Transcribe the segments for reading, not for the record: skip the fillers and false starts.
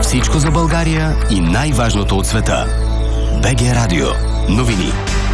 Всичко за България и най-важното от света. БГ Радио. Новини.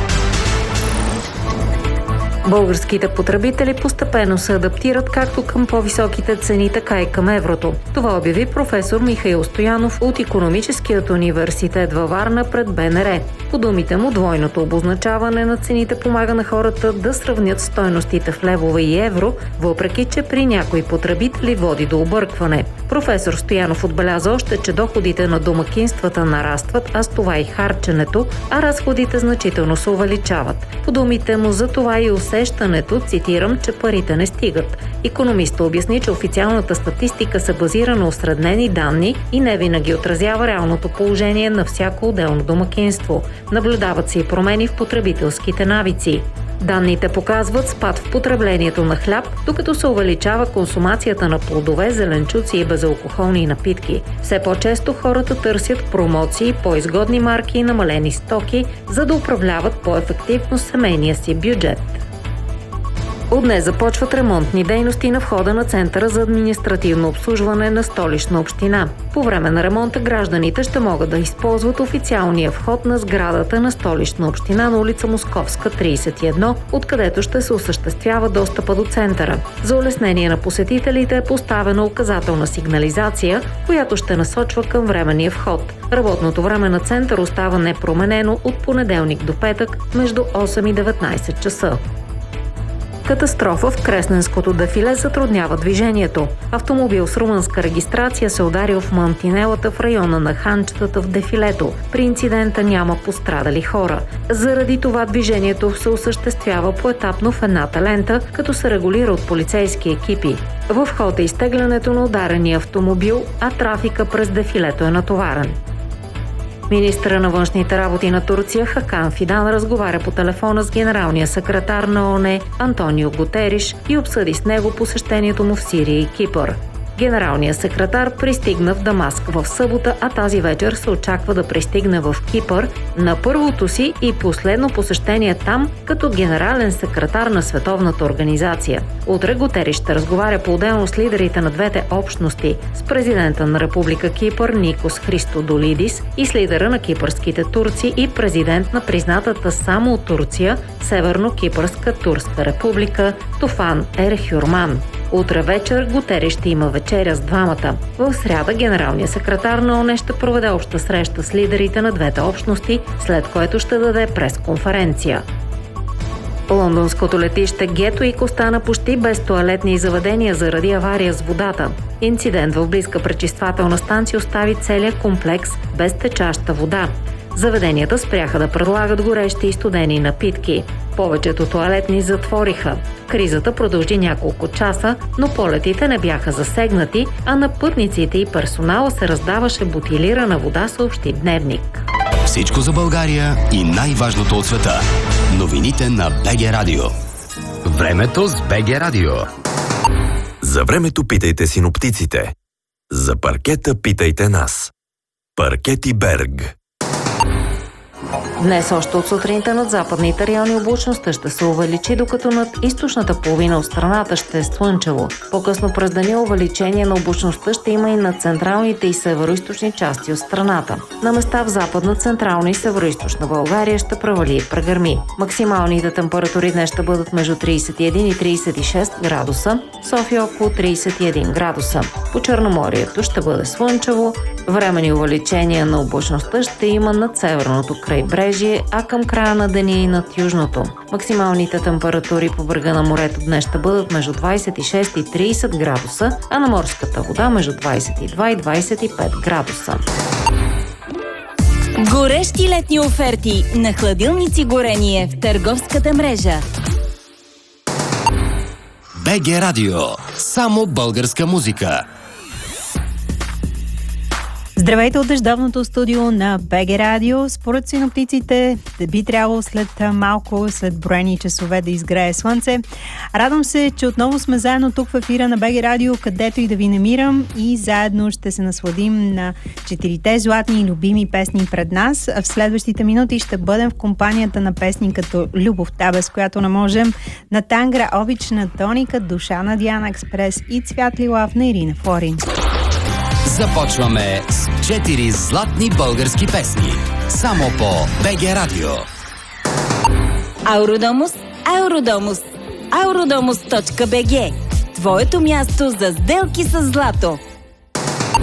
Българските потребители постепенно се адаптират както към по-високите цени, така и към еврото. Това обяви професор Михаил Стоянов от Икономическият университет във Варна пред БНР. По думите му, двойното обозначаване на цените помага на хората да сравнят стойностите в левове и евро, въпреки че при някои потребители води до объркване. Професор Стоянов отбеляза още, че доходите на домакинствата нарастват, а с това и харченето, а разходите значително се увеличават. По думите му, за това и усещането, цитирам, че парите не стигат. Икономистът обясни, че официалната статистика се базира на осреднени данни и не винаги отразява реалното положение на всяко отделно домакинство. Наблюдават се и промени в потребителските навици. Данните показват спад в потреблението на хляб, докато се увеличава консумацията на плодове, зеленчуци и безалкохолни напитки. Все по-често хората търсят промоции, по-изгодни марки и намалени стоки, за да управляват по-ефективно семейния си бюджет. От днес започват ремонтни дейности на входа на Центъра за административно обслужване на Столична община. По време на ремонта гражданите ще могат да използват официалния вход на сградата на Столична община на улица Московска, 31, откъдето ще се осъществява достъпа до центъра. За улеснение на посетителите е поставена указателна сигнализация, която ще насочва към временния вход. Работното време на центъра остава непроменено от понеделник до петък между 8 и 19 часа. Катастрофа в Кресненското дефиле затруднява движението. Автомобил с румънска регистрация се ударил в мантинелата в района на ханчетата в дефилето. При инцидента няма пострадали хора. Заради това движението се осъществява поетапно в едната лента, като се регулира от полицейски екипи. В ход е изтеглянето на ударения автомобил, а трафика през дефилето е натоварен. Министърът на външните работи на Турция Хакан Фидан разговаря по телефона с генералния секретар на ООН Антонио Гутериш и обсъди с него посещението му в Сирия и Кипър. Генералният секретар пристигна в Дамаск в събота, а тази вечер се очаква да пристигне в Кипър на първото си и последно посещение там като генерален секретар на Световната организация. Утре Гутериш ще разговаря по-отделно с лидерите на двете общности, с президента на Република Кипър Никос Христодолидис и с лидера на кипърските турци и президент на признатата само от Турция Северно-Кипърска турска република Туфан Ерхюрман. Утре вечер Гутериш ще има вечеря с двамата. В сряда генералният секретар на ООН ще проведе обща среща с лидерите на двете общности, след което ще даде пресконференция. Лондонското летище Гетуик остана почти без тоалетни заведения заради авария с водата. Инцидент в близка пречиствателна станция остави целия комплекс без течаща вода. Заведенията спряха да предлагат горещи и студени напитки. Повечето тоалетни затвориха. Кризата продължи няколко часа, но полетите не бяха засегнати, а на пътниците и персонала се раздаваше бутилирана вода, съобщи Дневник. Всичко за България и най-важното от света. Новините на БГ Радио. Времето с БГ Радио. За времето питайте синоптиците. За паркета питайте нас. Паркети Берг. Днес още от сутринта над западните райони облачността ще се увеличи, докато над източната половина от страната ще е слънчево. По-късно през деня увеличение на облачността ще има и на централните и североизточни части от страната. На места в западна, централна и североизточна България ще превали и прегърми. Максималните температури днес ще бъдат между 31 и 36 градуса, София около 31 градуса. По Черноморието ще бъде слънчево, временни увеличения на облачността ще има над северното крайбрежие, а към края на деня и над южното. Максималните температури по брега на морето днес ще бъдат между 26 и 30 градуса, а на морската вода между 22 и 25 градуса. Горещи летни оферти на хладилници Горение в търговската мрежа. БГ Радио. Само българска музика. Здравейте от дъждовното студио на БГ Радио. Според синоптиците би трябвало след малко, след броени часове да изгрее слънце. Радвам се, че отново сме заедно тук в ефира на БГ Радио, където и да ви намирам, и заедно ще се насладим на 4-те златни и любими песни пред нас. В следващите минути ще бъдем в компанията на песни като Любовта, без която не можем, на Тангра, Обична Тоника, Душа на Диана Експрес и Цвят Лилав на Ирина Флорин. Започваме с 4 златни български песни. Само по БГ Радио. Ауродомус, Ауродомус, Auradomos.bg. Твоето място за сделки с злато.